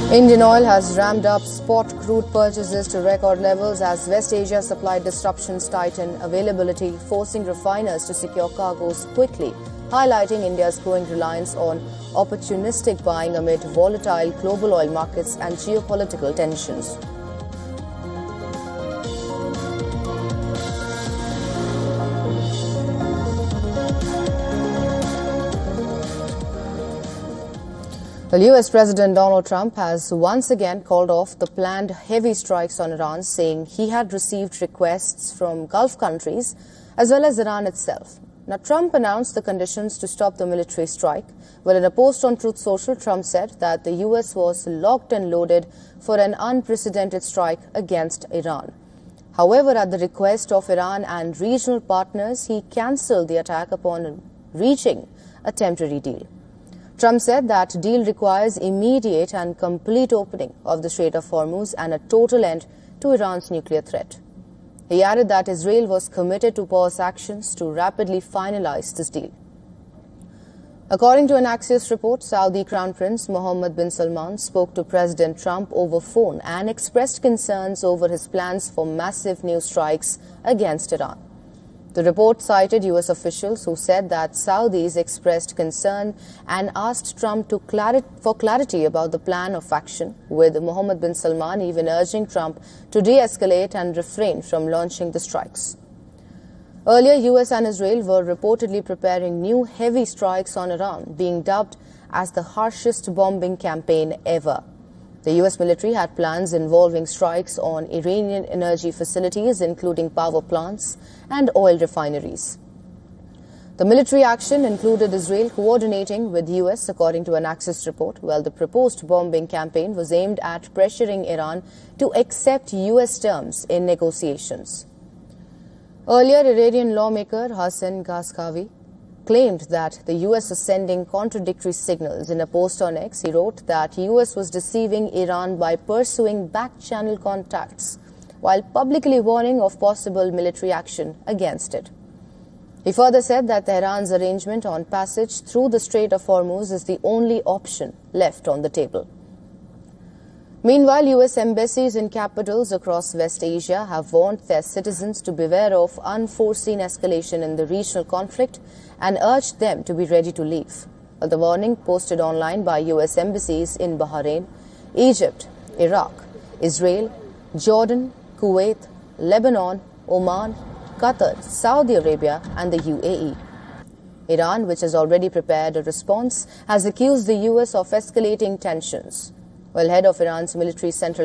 Indian Oil has ramped up spot crude purchases to record levels as West Asia supply disruptions tighten availability, forcing refiners to secure cargoes quickly, highlighting India's growing reliance on opportunistic buying amid volatile global oil markets and geopolitical tensions. Well, U.S. President Donald Trump has once again called off the planned heavy strikes on Iran, saying he had received requests from Gulf countries as well as Iran itself. Now, Trump announced the conditions to stop the military strike. Well, in a post on Truth Social, Trump said that the U.S. was locked and loaded for an unprecedented strike against Iran. However, at the request of Iran and regional partners, he cancelled the attack upon reaching a temporary deal. Trump said that deal requires immediate and complete opening of the Strait of Hormuz and a total end to Iran's nuclear threat. He added that Israel was committed to pause actions to rapidly finalize this deal. According to an Axios report, Saudi Crown Prince Mohammed bin Salman spoke to President Trump over phone and expressed concerns over his plans for massive new strikes against Iran. The report cited U.S. officials who said that Saudis expressed concern and asked Trump for clarity about the plan of action, with Mohammed bin Salman even urging Trump to de-escalate and refrain from launching the strikes. Earlier, U.S. and Israel were reportedly preparing new heavy strikes on Iran, being dubbed as the harshest bombing campaign ever. The U.S. military had plans involving strikes on Iranian energy facilities, including power plants and oil refineries. The military action included Israel coordinating with the U.S., according to an Axios report, while the proposed bombing campaign was aimed at pressuring Iran to accept U.S. terms in negotiations. Earlier, Iranian lawmaker Hassan Ghazkavi claimed that the U.S. is sending contradictory signals. In a post on X, he wrote that U.S. was deceiving Iran by pursuing back-channel contacts, while publicly warning of possible military action against it. He further said that Tehran's arrangement on passage through the Strait of Hormuz is the only option left on the table. Meanwhile, U.S. embassies in capitals across West Asia have warned their citizens to beware of unforeseen escalation in the regional conflict and urged them to be ready to leave. The warning, posted online by U.S. embassies in Bahrain, Egypt, Iraq, Israel, Jordan, Kuwait, Lebanon, Oman, Qatar, Saudi Arabia and the UAE. Iran, which has already prepared a response, has accused the U.S. of escalating tensions. Well, head of Iran's military central